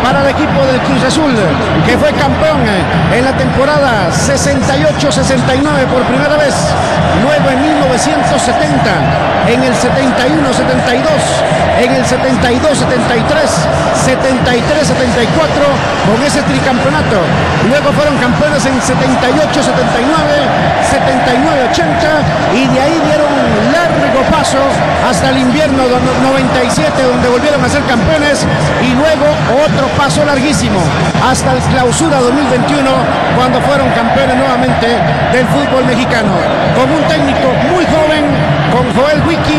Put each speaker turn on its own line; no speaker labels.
para el equipo del Cruz Azul, que fue campeón en la temporada 68-69 por primera vez, luego en 1970, en el 71-72, en el 72-73, 73-74, con ese tricampeonato. Luego fueron campeones en 78-79, 79-80, y de ahí dieron un largo paso hasta el invierno 97, donde volvieron a ser campeones, y luego otro paso larguísimo hasta el clausura 2021, cuando fueron campeones nuevamente del fútbol mexicano, con un técnico muy joven, con Joel Wiki,